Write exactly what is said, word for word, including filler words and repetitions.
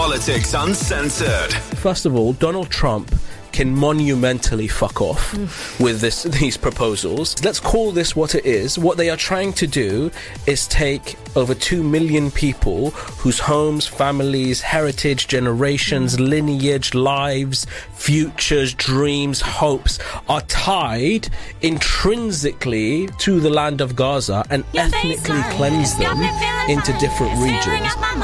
Politics Uncensored. First of all, Donald Trump can monumentally fuck off mm. with this these proposals. Let's call this what it is. What they are trying to do is take over two million people whose homes, families, heritage, generations, mm. lineage, lives, futures, dreams, hopes are tied intrinsically to the land of Gaza and ethnically cleanse them into different regions.